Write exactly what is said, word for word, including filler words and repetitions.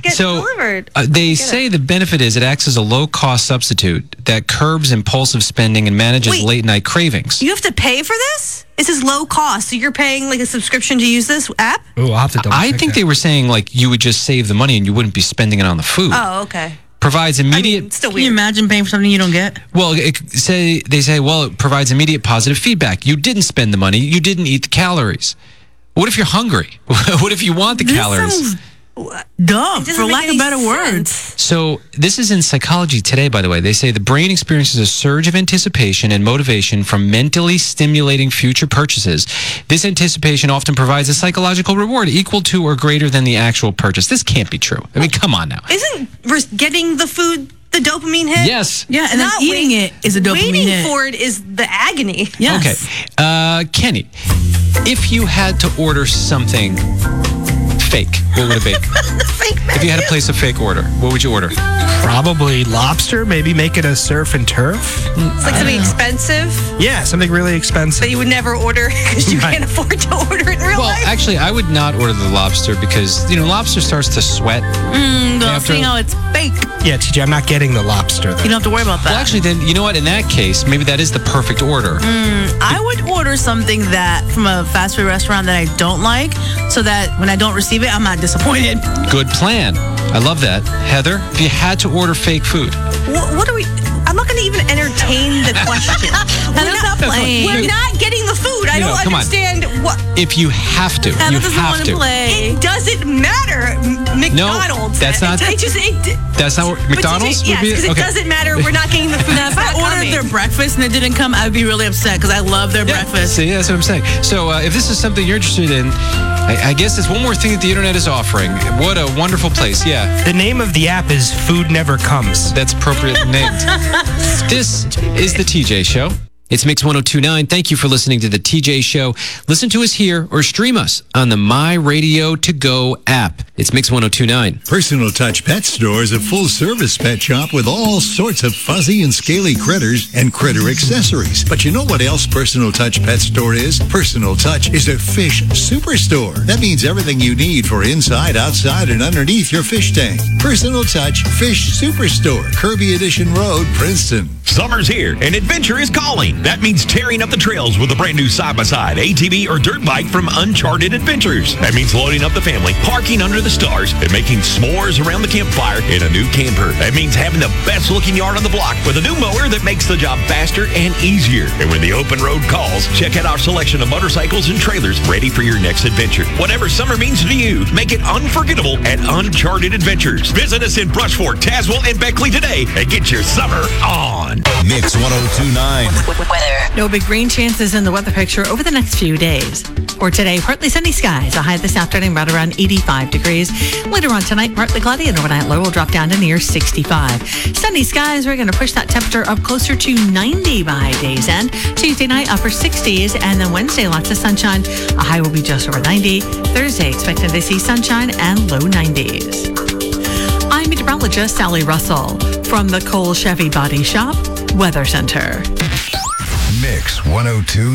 get so, delivered. Uh, they get say it. the benefit is it acts as a low-cost substitute that curbs impulsive spending and manages Wait. late-night cravings. You have to pay for this? This is low cost, so you're paying like a subscription to use this app? Oh, I'll have to double I check think that. they were saying like you would just save the money and you wouldn't be spending it on the food. Oh, okay. Provides I immediate. mean, still Can you weird. imagine paying for something you don't get? Well, it, say they say, well, it provides immediate positive feedback. You didn't spend the money. You didn't eat the calories. What if you're hungry? What if you want the This calories? sounds dumb, It doesn't for make lack of any better words. sense. So this is in Psychology Today, by the way. They say the brain experiences a surge of anticipation and motivation from mentally stimulating future purchases. This anticipation often provides a psychological reward equal to or greater than the actual purchase. This can't be true. I mean, come on now. Isn't res- getting the food the dopamine hit? Yes. Yeah, and then Not eating wait- it is a dopamine Waiting hit. for it is the agony. Yes. Okay. Uh, Kenny, if you had to order something fake, what would it be? Fake If you had to place a fake order, what would you order? Probably lobster. Maybe make it a surf and turf. It's like something expensive Yeah, something really expensive. that you would never order because you Right. can't afford to order it in real Well, life. actually, I would not order the lobster because, you know, lobster starts to sweat. Mm, no, After- seeing how it's fake. Yeah, T J, I'm not getting the lobster. You Then. don't have to worry about that. Well, actually, then, you know what? In that case, maybe that is the perfect order. I would order something that from a fast food restaurant that I don't like, so that when I don't receive it, I'm not disappointed. Good plan. I love that. Heather, if you had to order fake food, What, what are we? I'm not going to even entertain the question. Heather's not playing. We're not getting the food. I You know, don't come on. understand what. if you have to, Heather you doesn't have want to. to play. It doesn't matter. M- McDonald's. that's not- It, it just. It, That's not what but McDonald's Yes, would be? because it Okay. doesn't matter. We're not getting the food. Now, if I It's not ordered coming. their breakfast and it didn't come, I'd be really upset because I love their Yeah, breakfast. See, that's what I'm saying. So uh, if this is something you're interested in, I, I guess it's one more thing that the internet is offering. What a wonderful place. Yeah, The name of the app is Food Never Comes. that's appropriate named. This is the T J Show. It's Mix one oh two point nine. Thank you for listening to the T J Show. Listen to us here or stream us on the My Radio To Go app. It's Mix one oh two point nine. Personal Touch Pet Store is a full-service pet shop with all sorts of fuzzy and scaly critters and critter accessories. But you know what else Personal Touch Pet Store is? Personal Touch is a fish superstore. That means everything you need for inside, outside, and underneath your fish tank. Personal Touch Fish Superstore, Kirby Edition Road, Princeton. Summer's here and adventure is calling. That means tearing up the trails with a brand new side-by-side, A T V, or dirt bike from Uncharted Adventures. That means loading up the family, parking under the stars, and making s'mores around the campfire in a new camper. That means having the best-looking yard on the block with a new mower that makes the job faster and easier. And when the open road calls, check out our selection of motorcycles and trailers ready for your next adventure. Whatever summer means to you, make it unforgettable at Uncharted Adventures. Visit us in Brushford, Tazewell, and Beckley today and get your summer on. Mix one oh two point nine. Weather. No big rain chances in the weather picture over the next few days. For today, partly sunny skies. A high this afternoon right around eighty-five degrees. Later on tonight, partly cloudy and overnight low will drop down to near sixty-five. Sunny skies, we're going to push that temperature up closer to ninety by day's end. Tuesday night, upper sixties. And then Wednesday, lots of sunshine. A high will be just over ninety. Thursday, expected to see sunshine and low nineties. I'm meteorologist Sally Russell from the Cole Chevy Body Shop Weather Center. Mix one oh two.